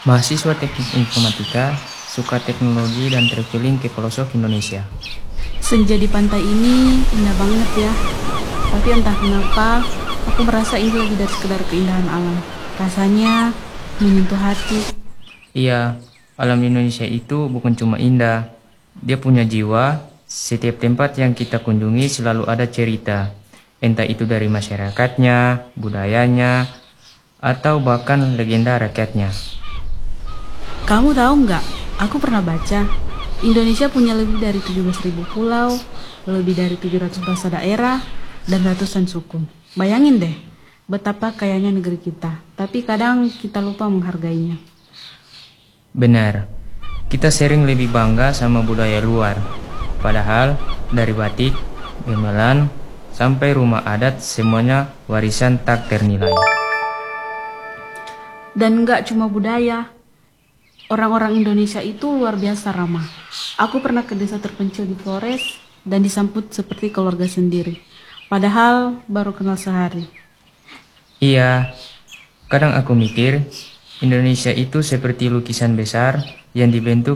Mahasiswa teknik informatika suka teknologi dan traveling ke pelosok Indonesia. Senja di pantai ini indah banget ya. Tapi entah kenapa, aku merasa ini lebih dari sekedar keindahan alam. Rasanya menyentuh hati. Iya, alam Indonesia itu bukan cuma indah, dia punya jiwa. Setiap tempat yang kita kunjungi selalu ada cerita, entah itu dari masyarakatnya, budayanya, atau bahkan legenda rakyatnya. Kamu tahu nggak? Aku pernah baca, Indonesia punya lebih dari 17.000 pulau, lebih dari 700 bahasa daerah, dan ratusan suku. Bayangin deh, betapa kayanya negeri kita. Tapi kadang kita lupa menghargainya. Benar, kita sering lebih bangga sama budaya luar, padahal dari batik, gamelan, sampai rumah adat semuanya warisan tak ternilai. Dan nggak cuma budaya, orang-orang Indonesia itu luar biasa ramah. Aku pernah ke desa terpencil di Flores dan disambut seperti keluarga sendiri. Padahal baru kenal sehari. Iya, kadang aku mikir Indonesia itu seperti lukisan besar yang dibentuk